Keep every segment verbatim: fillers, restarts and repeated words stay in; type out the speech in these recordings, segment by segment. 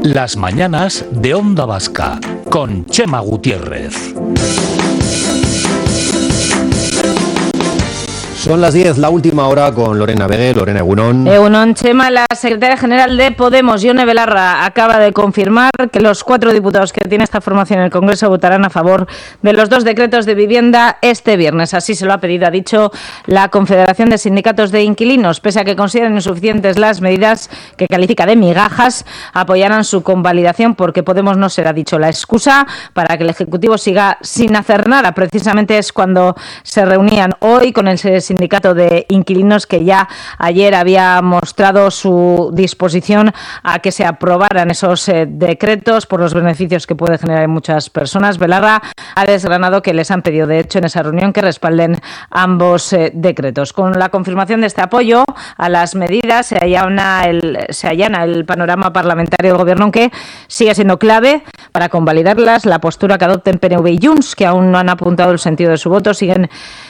Las mañanas de Onda Vasca, con Chema Gutiérrez. Son las diez, la última hora con Lorena Vegue. Lorena, egunon. Egunon, Chema. La secretaria general de Podemos, Ione Belarra, acaba de confirmar que los cuatro diputados que tiene esta formación en el Congreso votarán a favor de los dos decretos de vivienda este viernes. Así se lo ha pedido, ha dicho la Confederación de Sindicatos de Inquilinos. Pese a que consideren insuficientes las medidas que califica de migajas, apoyarán su convalidación porque Podemos no será, dicho, la excusa para que el Ejecutivo siga sin hacer nada. Precisamente es cuando se reunían hoy con el Sindicato de Inquilinos, que ya ayer había mostrado su disposición a que se aprobaran esos eh, decretos por los beneficios que puede generar en muchas personas. Belarra ha desgranado que les han pedido, de hecho, en esa reunión que respalden ambos eh, decretos. Con la confirmación de este apoyo a las medidas se allana el, se allana el panorama parlamentario del Gobierno, aunque sigue siendo clave para convalidarlas la postura que adopten P N V y Junts, que aún no han apuntado el sentido de su voto. Siguen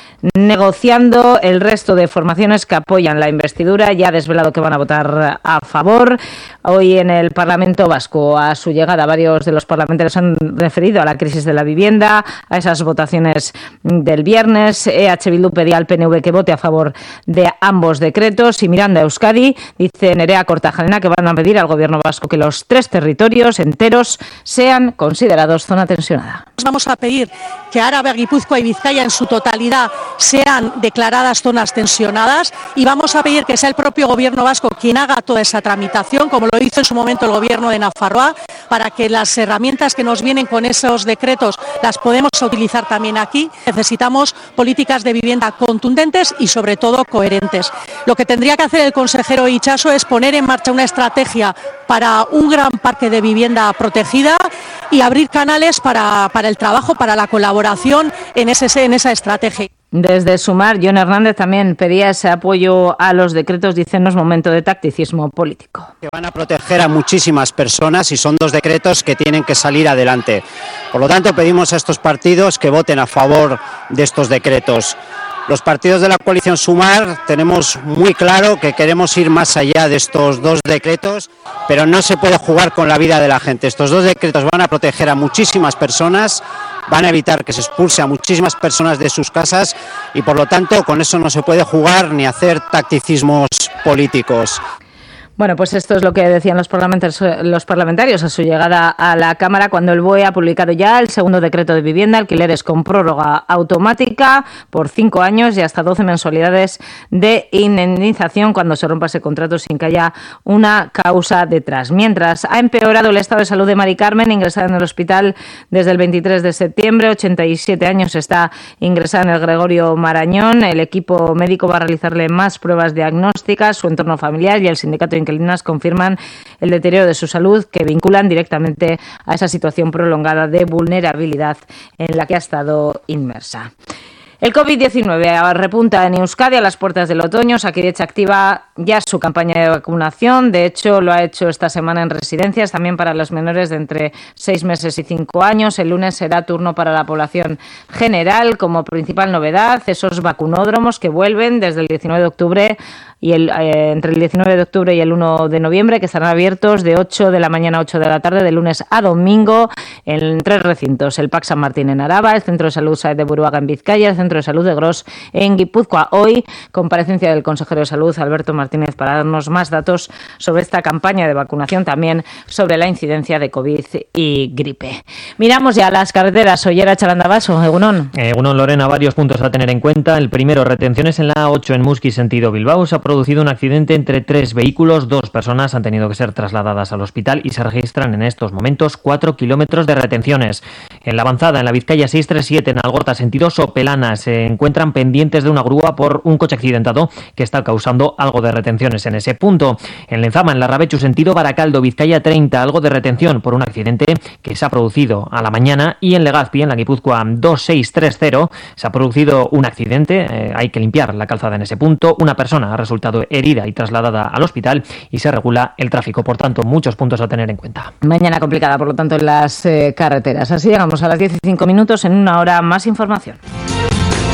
negociando el resto de formaciones que apoyan la investidura. Ya ha desvelado que van a votar a favor. Hoy en el Parlamento Vasco, a su llegada, varios de los parlamentarios han referido a la crisis de la vivienda, a esas votaciones del viernes. E H Bildu pedía al P N V que vote a favor de ambos decretos, y Miranda Euskadi dice Nerea Kortajarena que van a pedir al Gobierno vasco que los tres territorios enteros sean considerados zona tensionada. Vamos a pedir que Araba, Guipúzcoa y Vizcaya en su totalidad sean declaradas zonas tensionadas, y vamos a pedir que sea el propio Gobierno vasco quien haga toda esa tramitación, como lo hizo en su momento el Gobierno de Nafarroa, para que las herramientas que nos vienen con esos decretos las podemos utilizar también aquí. Necesitamos políticas de vivienda contundentes y sobre todo coherentes. Lo que tendría que hacer el consejero Itxaso es poner en marcha una estrategia para un gran parque de vivienda protegida y abrir canales para, para el trabajo, para la colaboración en, ese, en esa estrategia. Desde Sumar, Jon Hernández también pedía ese apoyo a los decretos. Dice, no es momento de tacticismo político. Que van a proteger a muchísimas personas y son dos decretos que tienen que salir adelante. Por lo tanto, pedimos a estos partidos que voten a favor de estos decretos. Los partidos de la coalición Sumar tenemos muy claro que queremos ir más allá de estos dos decretos, pero no se puede jugar con la vida de la gente. Estos dos decretos van a proteger a muchísimas personas, van a evitar que se expulse a muchísimas personas de sus casas y, por lo tanto, con eso no se puede jugar ni hacer tacticismos políticos. Bueno, pues esto es lo que decían los parlamentarios, los parlamentarios a su llegada a la Cámara, cuando el B O E ha publicado ya el segundo decreto de vivienda, alquileres con prórroga automática por cinco años y hasta doce mensualidades de indemnización cuando se rompa ese contrato sin que haya una causa detrás. Mientras, ha empeorado el estado de salud de Mari Carmen, ingresada en el hospital desde el veintitrés de septiembre, ochenta y siete años, está ingresada en el Gregorio Marañón. El equipo médico va a realizarle más pruebas diagnósticas, su entorno familiar y el sindicato de inquilinas confirman el deterioro de su salud, que vinculan directamente a esa situación prolongada de vulnerabilidad en la que ha estado inmersa. El COVID diecinueve repunta en Euskadi a las puertas del otoño. Osakidetza activa ya su campaña de vacunación. De hecho, lo ha hecho esta semana en residencias, también para los menores de entre seis meses y cinco años. El lunes será turno para la población general. Como principal novedad, esos vacunódromos que vuelven desde el diecinueve de octubre y el, eh, entre el diecinueve de octubre y el uno de noviembre, que estarán abiertos de ocho de la mañana a ocho de la tarde, de lunes a domingo, en tres recintos: el P A C San Martín en Araba, el Centro de Salud Saez de Buruaga en Vizcaya, el Centro de Salud de Gros en Guipúzcoa. Hoy, comparecencia del consejero de Salud, Alberto Martínez, para darnos más datos sobre esta campaña de vacunación, también sobre la incidencia de COVID y gripe. Miramos ya las carreteras. Ollera Charandabaso, Egunon. Egunon, Lorena, varios puntos a tener en cuenta. El primero, retenciones en la A ocho en Muski, sentido Bilbao. Se ha producido un accidente entre tres vehículos. Dos personas han tenido que ser trasladadas al hospital y se registran en estos momentos cuatro kilómetros de retenciones. En la avanzada, en la Vizcaya seiscientos treinta y siete, en Algorta, sentido Sopelana, se encuentran pendientes de una grúa por un coche accidentado que está causando algo de retenciones en ese punto. En Lenzama, en Larrabechu, sentido Baracaldo, Vizcaya treinta, algo de retención por un accidente que se ha producido a la mañana. Y en Legazpi, en la Guipúzcoa dos seis tres cero, se ha producido un accidente. Eh, hay que limpiar la calzada en ese punto. Una persona ha resultado herida y trasladada al hospital y se regula el tráfico. Por tanto, muchos puntos a tener en cuenta. Mañana complicada, por lo tanto, en las eh, carreteras. Así llegamos a las diez y cinco minutos. En una hora más información.